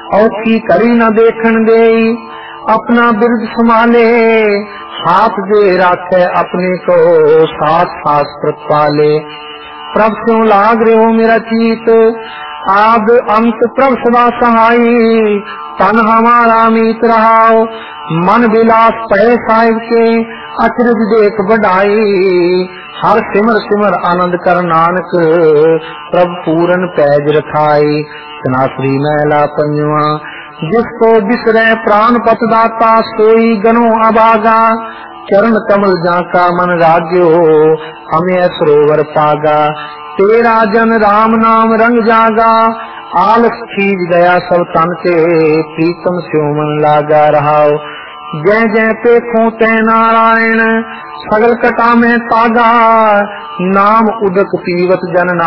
औखी करी न देखन दे, अपना बिरद संभाले, हाथ दे राखे अपने को, साथ शास्त्र पाले। प्रभ क्यों लाग रहे हो मेरा चीत, आद अंत प्रभ सदा सहाई, तन हमारा मीत रहाओ, मन विलास पै साहिब के, अचरज देख बढ़ाई। हर सिमर सिमर आनंद कर नानक, प्रभ पूरन पैज रखाई। तनासरी महला पंजवा। जिसको बिसरे प्राण पत दाता, सोई गनो अभागा, चरण कमल जाका मन राग्यो, हमें सरोवर पागा। तेरा जन राम नाम रंग जागा, आलस खींच गया सब तन के, प्रीतम स्यों मन लागा रहाओ। जय जय पेखों तै नारायण, सगल कटा में तागा, नाम उदक पीवत जन